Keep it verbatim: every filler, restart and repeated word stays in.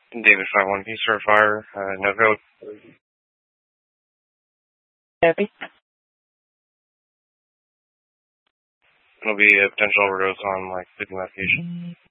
David five one P Star Fire, uh, no code. Happy? It'll be a potential overdose on, like, sleeping medication.